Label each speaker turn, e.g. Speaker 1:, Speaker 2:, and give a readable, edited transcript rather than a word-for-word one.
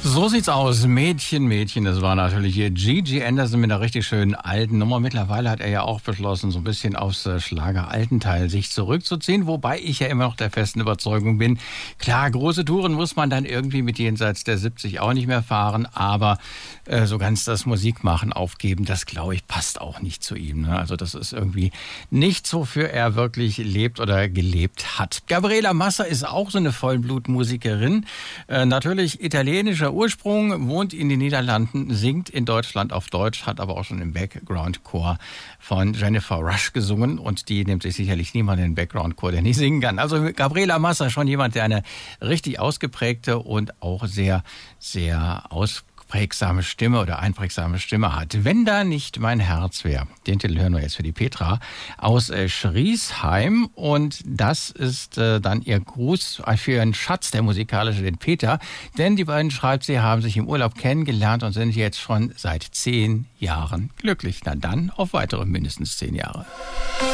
Speaker 1: So sieht's aus. Mädchen, Mädchen, das war natürlich hier Gigi Anderson mit einer richtig schönen alten Nummer. Mittlerweile hat er ja auch beschlossen, so ein bisschen aufs Schlager-Altenteil sich zurückzuziehen, wobei ich ja immer noch der festen Überzeugung bin, klar, große Touren muss man dann irgendwie mit jenseits der 70 auch nicht mehr fahren, aber so ganz das Musikmachen aufgeben, das glaube ich passt auch nicht zu ihm. Ne? Also das ist irgendwie nichts, wofür er wirklich lebt oder gelebt hat. Gabriela Massa ist auch so eine Vollblutmusikerin, natürlich italienischer Ursprung, wohnt in den Niederlanden, singt in Deutschland auf Deutsch, hat aber auch schon im Background-Chor von Jennifer Rush gesungen und die nimmt sich sicherlich niemand in den Background-Chor, der nicht singen kann. Also Gabriela Massa schon jemand, der eine richtig ausgeprägte und auch sehr, sehr einprägsame Stimme hat. Wenn da nicht mein Herz wäre. Den Titel hören wir jetzt für die Petra aus Schriesheim und das ist dann ihr Gruß für ihren Schatz, der musikalische, den Peter, denn die beiden, schreibt sie, haben sich im Urlaub kennengelernt und sind jetzt schon seit 10 Jahren glücklich. Na dann auf weitere mindestens 10 Jahre.